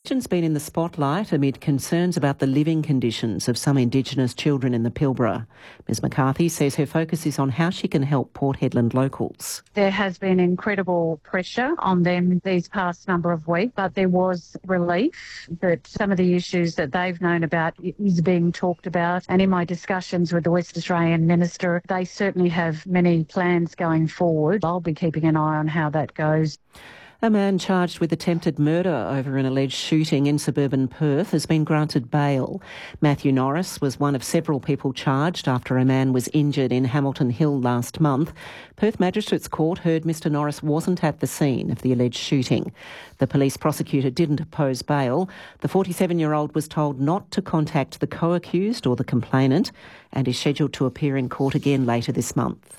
question's been in the spotlight amid concerns about the living conditions of some Indigenous children in the Pilbara. Ms McCarthy says her focus is on how she can help Port Hedland locals. There has been incredible pressure on them these past number of weeks, but there was relief that some of the issues that they've known about is being talked about. And in my discussions with the West Australian Minister, they certainly have many plans going forward. I'll be keeping an eye on how that goes. A man charged with attempted murder over an alleged shooting in suburban Perth has been granted bail. Matthew Norris was one of several people charged after a man was injured in Hamilton Hill last month. Perth Magistrates Court heard Mr Norris wasn't at the scene of the alleged shooting. The police prosecutor didn't oppose bail. The 47-year-old was told not to contact the co-accused or the complainant and is scheduled to appear in court again later this month.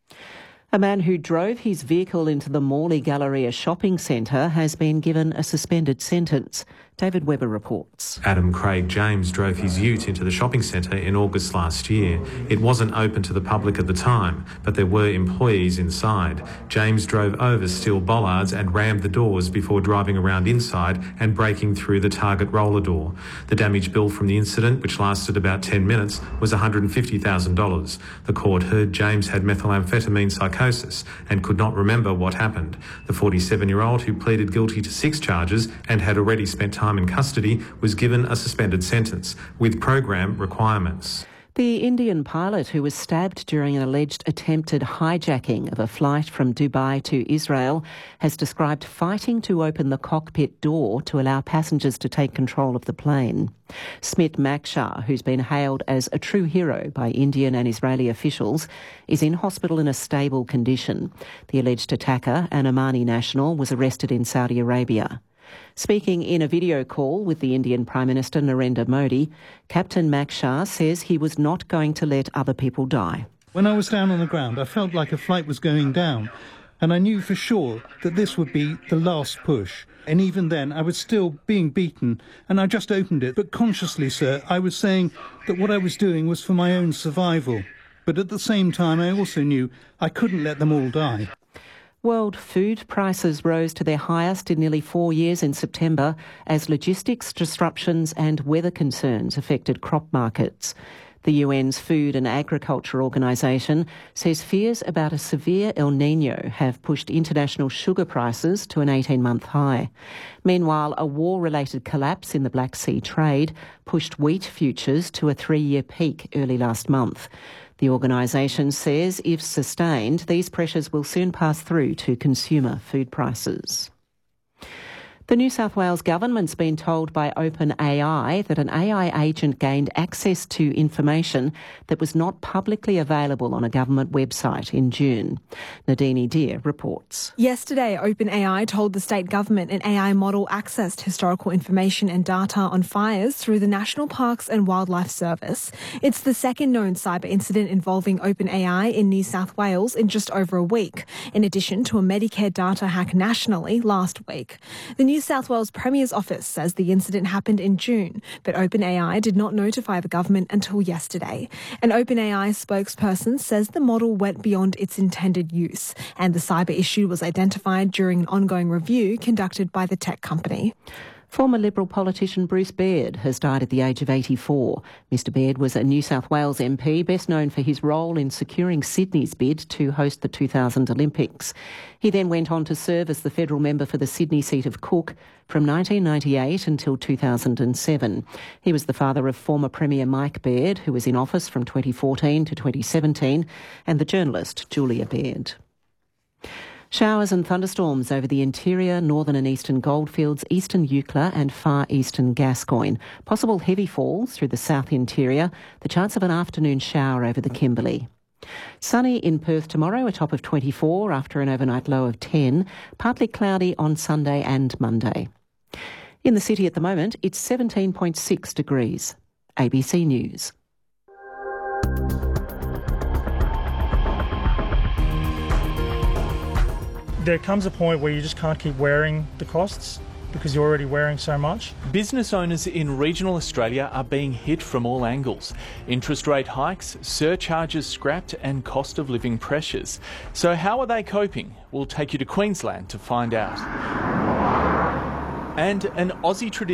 A man who drove his vehicle into the Morley Galleria shopping centre has been given a suspended sentence. David Webber reports. Adam Craig James drove his ute into the shopping centre in August last year. It wasn't open to the public at the time, but there were employees inside. James drove over steel bollards and rammed the doors before driving around inside and breaking through the target roller door. The damage bill from the incident, which lasted about 10 minutes, was $150,000. The court heard James had methamphetamine psychosis and could not remember what happened. The 47-year-old, who pleaded guilty to 6 charges and had already spent time in custody, was given a suspended sentence with program requirements. The Indian pilot who was stabbed during an alleged attempted hijacking of a flight from Dubai to Israel has described fighting to open the cockpit door to allow passengers to take control of the plane. Smit Makshar, who's been hailed as a true hero by Indian and Israeli officials, is in hospital in a stable condition. The alleged attacker, an Omani national, was arrested in Saudi Arabia. Speaking in a video call with the Indian Prime Minister Narendra Modi, Captain Makshar says he was not going to let other people die. When I was down on the ground, I felt like a flight was going down, and I knew for sure that this would be the last push. And even then, I was still being beaten, and I just opened it. But consciously, sir, I was saying that what I was doing was for my own survival. But at the same time, I also knew I couldn't let them all die. World food prices rose to their highest in nearly 4 years in September as logistics disruptions and weather concerns affected crop markets. The UN's Food and Agriculture Organisation says fears about a severe El Niño have pushed international sugar prices to an 18-month high. Meanwhile, a war-related collapse in the Black Sea trade pushed wheat futures to a 3-year peak early last month. The organisation says if sustained, these pressures will soon pass through to consumer food prices. The New South Wales government's been told by OpenAI that an AI agent gained access to information that was not publicly available on a government website in June. Nadine Deer reports. Yesterday, OpenAI told the state government an AI model accessed historical information and data on fires through the National Parks and Wildlife Service. It's the second known cyber incident involving OpenAI in New South Wales in just over a week, in addition to a Medicare data hack nationally last week. The New South Wales Premier's office says the incident happened in June, but OpenAI did not notify the government until yesterday. An OpenAI spokesperson says the model went beyond its intended use, and the cyber issue was identified during an ongoing review conducted by the tech company. Former Liberal politician Bruce Baird has died at the age of 84. Mr Baird was a New South Wales MP, best known for his role in securing Sydney's bid to host the 2000 Olympics. He then went on to serve as the federal member for the Sydney seat of Cook from 1998 until 2007. He was the father of former Premier Mike Baird, who was in office from 2014 to 2017, and the journalist Julia Baird. Showers and thunderstorms over the interior, northern and eastern goldfields, eastern Eucla and far eastern Gascoyne. Possible heavy falls through the south interior. The chance of an afternoon shower over the Kimberley. Sunny in Perth tomorrow, a top of 24 after an overnight low of 10. Partly cloudy on Sunday and Monday. In the city at the moment, it's 17.6 degrees. ABC News. There comes a point where you just can't keep wearing the costs because you're already wearing so much. Business owners in regional Australia are being hit from all angles. Interest rate hikes, surcharges scrapped and cost of living pressures. So how are they coping? We'll take you to Queensland to find out. And an Aussie tradition